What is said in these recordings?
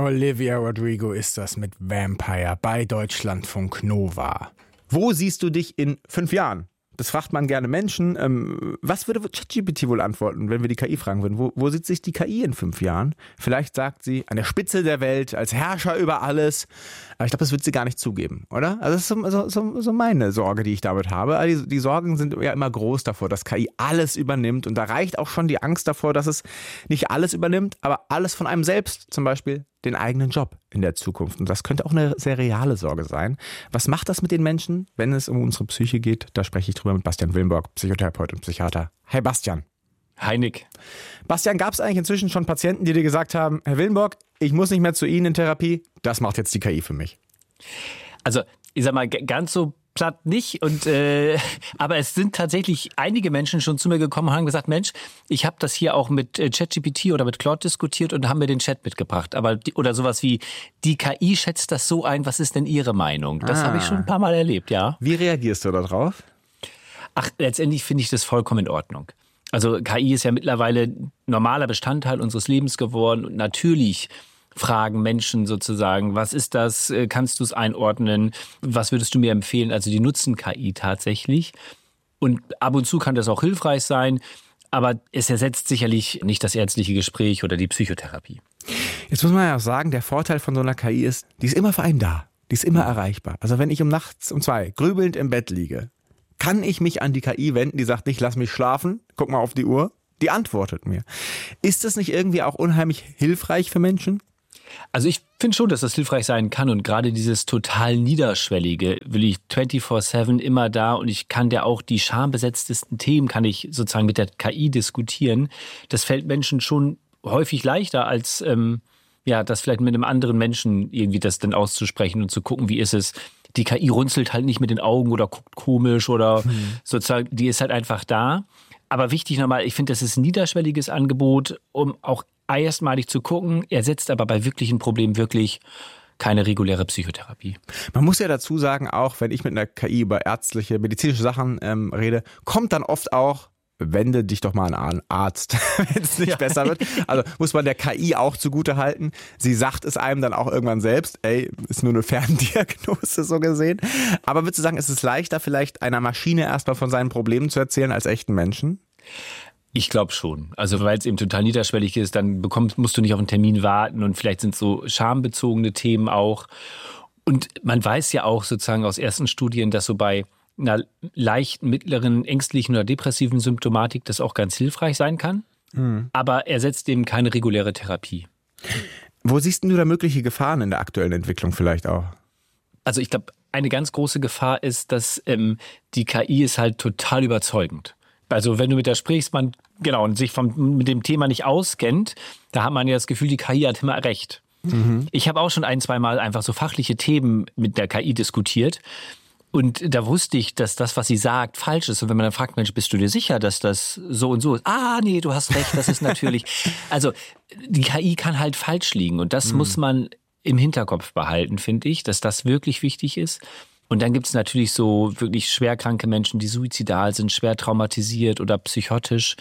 Olivia Rodrigo ist das mit Vampire bei Deutschlandfunk Nova. Wo siehst du dich in 5 Jahren? Das fragt man gerne Menschen. Was würde ChatGPT wohl antworten, wenn wir die KI fragen würden? Wo sieht sich die KI in 5 Jahren? Vielleicht sagt sie, an der Spitze der Welt, als Herrscher über alles. Aber ich glaube, das wird sie gar nicht zugeben, oder? Also das ist so meine Sorge, die ich damit habe. Also die Sorgen sind ja immer groß davor, dass KI alles übernimmt. Und da reicht auch schon die Angst davor, dass es nicht alles übernimmt, aber alles von einem selbst, zum Beispiel den eigenen Job in der Zukunft. Und das könnte auch eine sehr reale Sorge sein. Was macht das mit den Menschen, wenn es um unsere Psyche geht? Da spreche ich drüber mit Bastian Willenborg, Psychotherapeut und Psychiater. Hi Bastian. Hi Nick. Bastian, gab es eigentlich inzwischen schon Patienten, die dir gesagt haben, Herr Willenborg, ich muss nicht mehr zu Ihnen in Therapie, das macht jetzt die KI für mich? Also ich sag mal, ganz so platt nicht. Aber es sind tatsächlich einige Menschen schon zu mir gekommen und haben gesagt, Mensch, ich habe das hier auch mit ChatGPT oder mit Claude diskutiert und haben mir den Chat mitgebracht. Oder sowas wie, die KI schätzt das so ein, was ist denn Ihre Meinung? Das habe ich schon ein paar Mal erlebt, ja. Wie reagierst du da drauf? Ach, letztendlich finde ich das vollkommen in Ordnung. Also KI ist ja mittlerweile normaler Bestandteil unseres Lebens geworden und natürlich fragen Menschen sozusagen, was ist das, kannst du es einordnen, was würdest du mir empfehlen? Also die nutzen KI tatsächlich und ab und zu kann das auch hilfreich sein, aber es ersetzt sicherlich nicht das ärztliche Gespräch oder die Psychotherapie. Jetzt muss man ja auch sagen, der Vorteil von so einer KI ist, die ist immer für einen da, die ist immer erreichbar. Also wenn ich nachts um 2 grübelnd im Bett liege, kann ich mich an die KI wenden, die sagt nicht, lass mich schlafen, guck mal auf die Uhr, die antwortet mir. Ist das nicht irgendwie auch unheimlich hilfreich für Menschen? Also ich finde schon, dass das hilfreich sein kann und gerade dieses total Niederschwellige will ich 24/7 immer da und ich kann ja auch die schambesetztesten Themen kann ich sozusagen mit der KI diskutieren. Das fällt Menschen schon häufig leichter als das vielleicht mit einem anderen Menschen irgendwie das dann auszusprechen und zu gucken, wie ist es. Die KI runzelt halt nicht mit den Augen oder guckt komisch oder sozusagen, die ist halt einfach da. Aber wichtig nochmal, ich finde, das ist ein niederschwelliges Angebot, um auch erstmalig zu gucken, ersetzt aber bei wirklichen Problemen wirklich keine reguläre Psychotherapie. Man muss ja dazu sagen, auch wenn ich mit einer KI über ärztliche, medizinische Sachen rede, kommt dann oft auch, wende dich doch mal an einen Arzt, wenn es nicht besser wird. Also muss man der KI auch zugute halten. Sie sagt es einem dann auch irgendwann selbst, ist nur eine Ferndiagnose so gesehen. Aber würdest du sagen, ist es leichter, vielleicht einer Maschine erstmal von seinen Problemen zu erzählen als echten Menschen? Ich glaube schon. Also weil es eben total niederschwellig ist, dann musst du nicht auf einen Termin warten und vielleicht sind so schambezogene Themen auch. Und man weiß ja auch sozusagen aus ersten Studien, dass so bei einer leichten, mittleren, ängstlichen oder depressiven Symptomatik das auch ganz hilfreich sein kann. Aber ersetzt eben keine reguläre Therapie. Wo siehst du da mögliche Gefahren in der aktuellen Entwicklung vielleicht auch? Also ich glaube, eine ganz große Gefahr ist, dass die KI ist halt total überzeugend. Also wenn du mit der sprichst, und sich mit dem Thema nicht auskennt, da hat man ja das Gefühl, die KI hat immer recht. Ich habe auch schon 1-2 Mal einfach so fachliche Themen mit der KI diskutiert. Und da wusste ich, dass das, was sie sagt, falsch ist. Und wenn man dann fragt, Mensch, bist du dir sicher, dass das so und so ist? Ah, nee, du hast recht, das ist natürlich. Also die KI kann halt falsch liegen. Und das muss man im Hinterkopf behalten, finde ich, dass das wirklich wichtig ist. Und dann gibt es natürlich so wirklich schwerkranke Menschen, die suizidal sind, schwer traumatisiert oder psychotisch.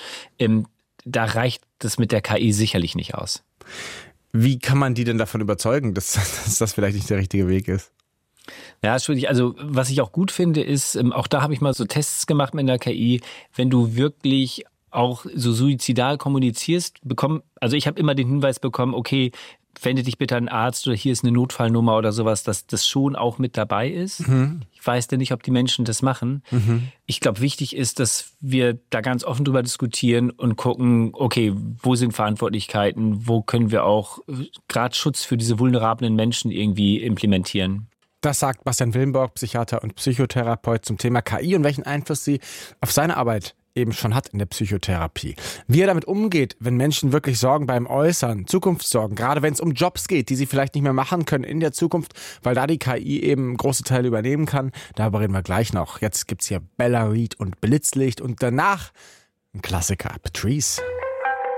Da reicht das mit der KI sicherlich nicht aus. Wie kann man die denn davon überzeugen, dass das vielleicht nicht der richtige Weg ist? Ja, schwierig. Also was ich auch gut finde, ist, auch da habe ich mal so Tests gemacht mit der KI, wenn du wirklich auch so suizidal kommunizierst, also ich habe immer den Hinweis bekommen, okay, wende dich bitte an einen Arzt oder hier ist eine Notfallnummer oder sowas, dass das schon auch mit dabei ist. Ich weiß ja nicht, ob die Menschen das machen. Ich glaube, wichtig ist, dass wir da ganz offen drüber diskutieren und gucken, okay, wo sind Verantwortlichkeiten, wo können wir auch gerade Schutz für diese vulnerablen Menschen irgendwie implementieren. Das sagt Bastian Willenborg, Psychiater und Psychotherapeut zum Thema KI und welchen Einfluss sie auf seine Arbeit eben schon hat in der Psychotherapie. Wie er damit umgeht, wenn Menschen wirklich Sorgen beim Äußern, Zukunftssorgen, gerade wenn es um Jobs geht, die sie vielleicht nicht mehr machen können in der Zukunft, weil da die KI eben große Teile übernehmen kann, darüber reden wir gleich noch. Jetzt gibt's hier Bella Reed und Blitzlicht und danach ein Klassiker, Patrice.